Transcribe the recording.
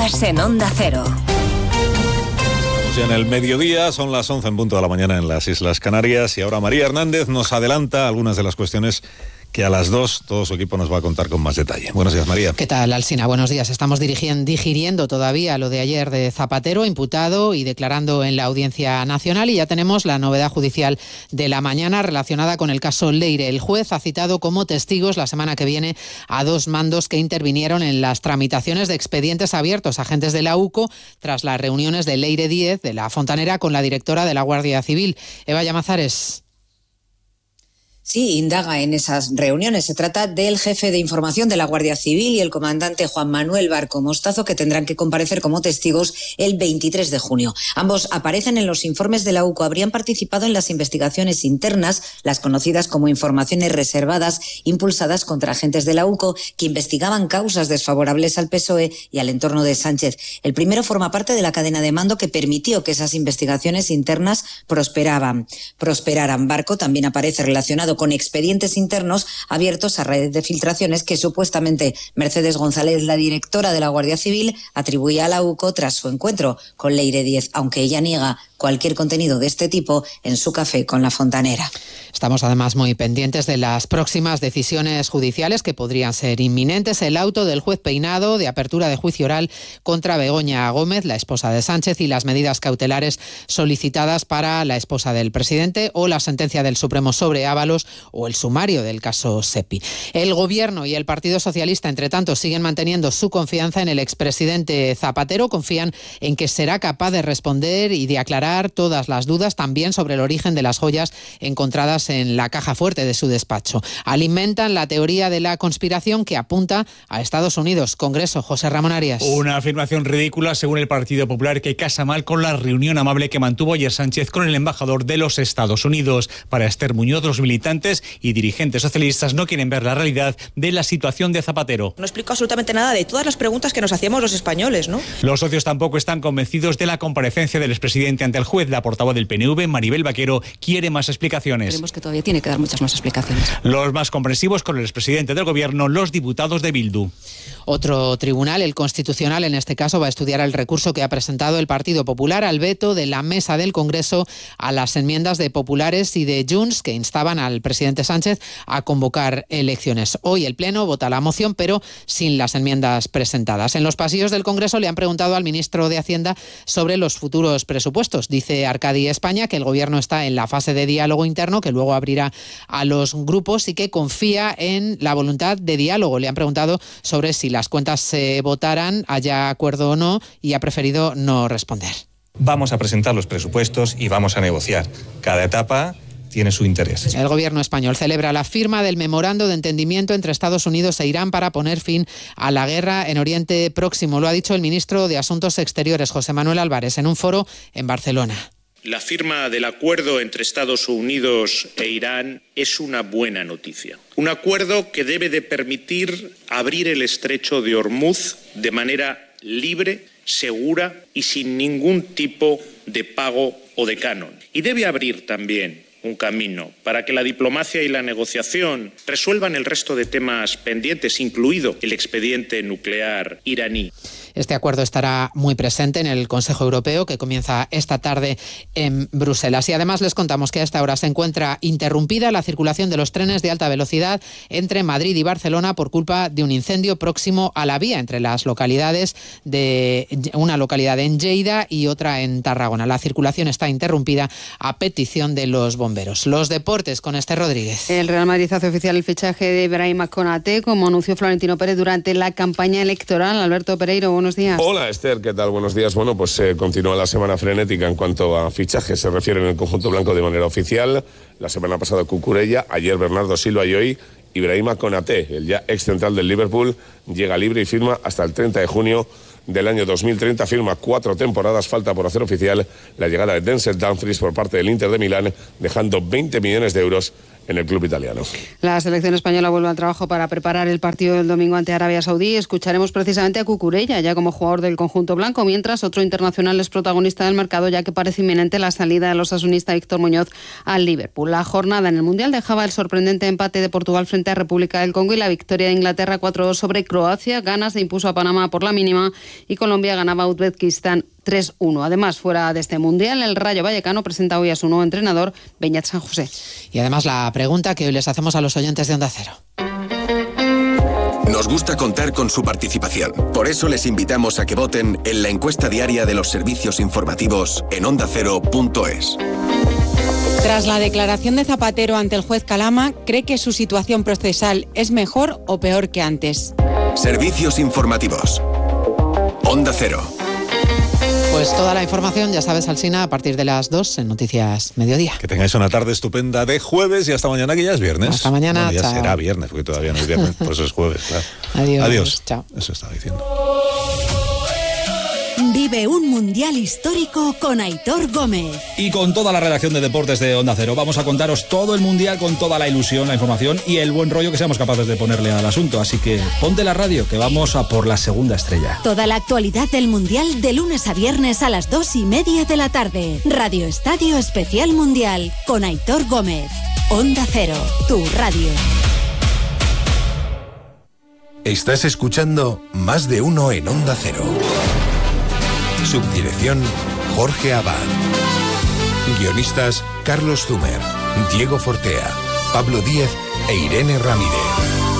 Noticias en Onda Cero. En el mediodía, son las 11 en punto de la mañana en las Islas Canarias, y ahora María Hernández nos adelanta algunas de las cuestiones que a las 2 todo su equipo nos va a contar con más detalle. Buenos días, María. ¿Qué tal, Alsina? Buenos días. Estamos digiriendo todavía lo de ayer de Zapatero, imputado y declarando en la Audiencia Nacional, y ya tenemos la novedad judicial de la mañana relacionada con el caso Leire. El juez ha citado como testigos la semana que viene a 2 mandos que intervinieron en las tramitaciones de expedientes abiertos, agentes de la UCO, tras las reuniones de Leire Díez de la Fontanera con la directora de la Guardia Civil. Eva Llamazares. Sí, indaga en esas reuniones. Se trata del jefe de información de la Guardia Civil y el comandante Juan Manuel Barco Mostazo, que tendrán que comparecer como testigos el 23 de junio. Ambos aparecen en los informes de la UCO. Habrían participado en las investigaciones internas, las conocidas como informaciones reservadas, impulsadas contra agentes de la UCO que investigaban causas desfavorables al PSOE y al entorno de Sánchez. El primero forma parte de la cadena de mando que permitió que esas investigaciones internas prosperaran. Barco también aparece relacionado con expedientes internos abiertos a redes de filtraciones que supuestamente Mercedes González, la directora de la Guardia Civil, atribuía a la UCO tras su encuentro con Leire Díez, aunque ella niega cualquier contenido de este tipo en su café con la Fontanera. Estamos además muy pendientes de las próximas decisiones judiciales que podrían ser inminentes. El auto del juez Peinado de apertura de juicio oral contra Begoña Gómez, la esposa de Sánchez, y las medidas cautelares solicitadas para la esposa del presidente, o la sentencia del Supremo sobre Ábalos, o el sumario del caso Sepi. El Gobierno y el Partido Socialista, entre tanto, siguen manteniendo su confianza en el expresidente Zapatero. Confían en que será capaz de responder y de aclarar todas las dudas, también sobre el origen de las joyas encontradas en la caja fuerte de su despacho. Alimentan la teoría de la conspiración que apunta a Estados Unidos. Congreso, José Ramón Arias. Una afirmación ridícula, según el Partido Popular, que casa mal con la reunión amable que mantuvo ayer Sánchez con el embajador de los Estados Unidos. Para Esther Muñoz, los militantes y dirigentes socialistas no quieren ver la realidad de la situación de Zapatero. No explico absolutamente nada de todas las preguntas que nos hacíamos los españoles, ¿no? Los socios tampoco están convencidos de la comparecencia del expresidente ante el juez. La portavoz del PNV, Maribel Vaquero, quiere más explicaciones. Creemos que todavía tiene que dar muchas más explicaciones. Los más comprensivos con el expresidente del Gobierno, los diputados de Bildu. Otro tribunal, el Constitucional, en este caso, va a estudiar el recurso que ha presentado el Partido Popular al veto de la mesa del Congreso a las enmiendas de Populares y de Junts que instaban al presidente Sánchez a convocar elecciones. Hoy el Pleno vota la moción, pero sin las enmiendas presentadas. En los pasillos del Congreso le han preguntado al ministro de Hacienda sobre los futuros presupuestos. Dice Arcadi España que el Gobierno está en la fase de diálogo interno, que luego abrirá a los grupos, y que confía en la voluntad de diálogo. Le han preguntado sobre si las cuentas se votarán, haya acuerdo o no, y ha preferido no responder. Vamos a presentar los presupuestos y vamos a negociar. Cada etapa tiene su interés. El Gobierno español celebra la firma del memorando de entendimiento entre Estados Unidos e Irán para poner fin a la guerra en Oriente Próximo. Lo ha dicho el ministro de Asuntos Exteriores, José Manuel Álvarez, en un foro en Barcelona. La firma del acuerdo entre Estados Unidos e Irán es una buena noticia. Un acuerdo que debe de permitir abrir el estrecho de Hormuz de manera libre, segura y sin ningún tipo de pago o de canon. Y debe abrir también un camino para que la diplomacia y la negociación resuelvan el resto de temas pendientes, incluido el expediente nuclear iraní. Este acuerdo estará muy presente en el Consejo Europeo, que comienza esta tarde en Bruselas. Y además les contamos que a esta hora se encuentra interrumpida la circulación de los trenes de alta velocidad entre Madrid y Barcelona por culpa de un incendio próximo a la vía entre las localidades de una localidad en Lleida y otra en Tarragona. La circulación está interrumpida a petición de los bomberos. Los deportes con Esther Rodríguez. El Real Madrid hace oficial el fichaje de Ibrahima Konaté, como anunció Florentino Pérez durante la campaña electoral. Alberto Pereiro, buenos días. Hola Esther, ¿qué tal? Buenos días. Bueno, pues continúa la semana frenética en cuanto a fichajes se refiere en el conjunto blanco de manera oficial. La semana pasada Cucurella, ayer Bernardo Silva y hoy Ibrahima Konaté, el ya ex central del Liverpool, llega libre y firma hasta el 30 de junio del año 2030, firma 4 temporadas, falta por hacer oficial la llegada de Denzel Dumfries por parte del Inter de Milán, dejando 20 millones de euros en el club italiano. La selección española vuelve al trabajo para preparar el partido del domingo ante Arabia Saudí. Escucharemos precisamente a Cucurella, ya como jugador del conjunto blanco, mientras otro internacional es protagonista del mercado, ya que parece inminente la salida del osasunista Víctor Muñoz al Liverpool. La jornada en el Mundial dejaba el sorprendente empate de Portugal frente a República del Congo y la victoria de Inglaterra 4-2 sobre Croacia. Ghana se impuso a Panamá por la mínima y Colombia ganaba a Uzbekistán 3-1. Además, fuera de este Mundial, el Rayo Vallecano presenta hoy a su nuevo entrenador, Beñat San José. Y además la pregunta que hoy les hacemos a los oyentes de Onda Cero. Nos gusta contar con su participación. Por eso les invitamos a que voten en la encuesta diaria de los servicios informativos en ondacero.es. Tras la declaración de Zapatero ante el juez Calama, ¿cree que su situación procesal es mejor o peor que antes? Servicios informativos. Onda Cero. Pues toda la información, ya sabes, Alsina, a partir de las 2 en Noticias Mediodía. Que tengáis una tarde estupenda de jueves y hasta mañana, que ya es viernes. Hasta mañana, bueno, ya chao. será viernes, porque todavía no es viernes, pues es jueves, claro. Adiós. Chao. Eso estaba diciendo. Vive un mundial histórico con Aitor Gómez. Y con toda la redacción de deportes de Onda Cero. Vamos a contaros todo el mundial con toda la ilusión, la información y el buen rollo que seamos capaces de ponerle al asunto. Así que ponte la radio, que vamos a por la segunda estrella. Toda la actualidad del mundial de lunes a viernes a las 2:30 de la tarde. Radio Estadio Especial Mundial con Aitor Gómez. Onda Cero, tu radio. Estás escuchando Más de Uno en Onda Cero. Subdirección Jorge Abad. Guionistas Carlos Zumer, Diego Fortea, Pablo Díez e Irene Ramírez.